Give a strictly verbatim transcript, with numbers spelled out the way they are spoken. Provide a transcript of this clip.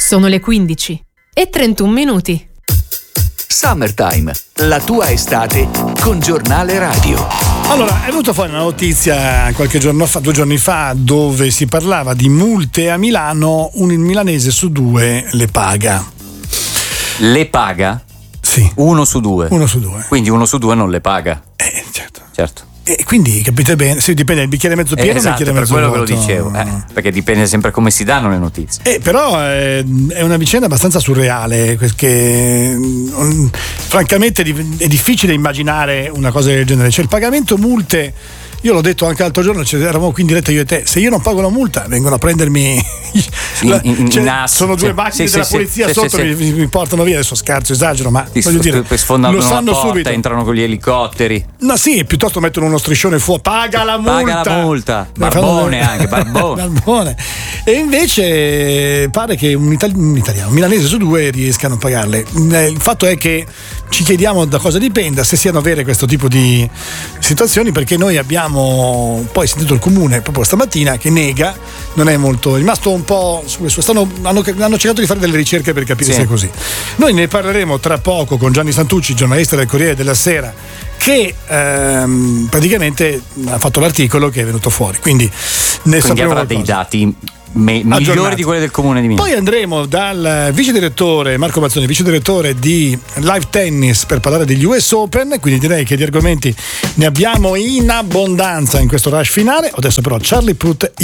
Sono le quindici e trentuno minuti. Summertime, la tua estate con Giornale Radio. Allora, è venuta fuori una notizia qualche giorno fa, due giorni fa, dove si parlava di multe a Milano. Un milanese su due le paga. Le paga? Sì. Uno su due. Uno su due. Quindi uno su due non le paga. Eh, certo. Certo. E quindi capite bene, sì, dipende, il bicchiere mezzo pieno o eh, esatto, il bicchiere mezzo per quello vuoto. che lo dicevo, eh, perché dipende sempre come si danno le notizie. Eh, però eh, è una vicenda abbastanza surreale, perché um, francamente è difficile immaginare una cosa del genere. Cioè il pagamento multe, io l'ho detto anche l'altro giorno, cioè, eravamo qui in diretta io e te, se io non pago la multa vengono a prendermi in, in, cioè, in ass, sono due sì, macchine sì, della sì, polizia sì, sotto, sì, mi, sì. mi portano via. Adesso scherzo, esagero, ma Ti voglio dire, sfondano lo una sanno porta, subito, entrano con gli elicotteri. no sì, piuttosto mettono uno striscione fuori, paga la multa, paga la multa, barbone anche, barbone. barbone. E invece pare che un, itali- un italiano, un milanese su due riesca a non pagarle. Il fatto è che ci chiediamo da cosa dipenda, se siano vere questo tipo di situazioni, perché noi abbiamo poi sentito il comune proprio stamattina che nega, non è molto, è rimasto un po' su questo, stanno, hanno, hanno cercato di fare delle ricerche per capire sì. se è così. Noi ne parleremo tra poco con Gianni Santucci, giornalista del Corriere della Sera, che ehm, praticamente ha fatto l'articolo che è venuto fuori, quindi ne quindi avrà qualcosa. dei dati me- migliori di quelli del comune di Milano. Poi andremo dal vice direttore Marco Mazzoni, vice direttore di Live Tennis, per parlare degli U S Open, quindi direi che di argomenti ne abbiamo in abbondanza in questo rush finale. Adesso però Charlie Puth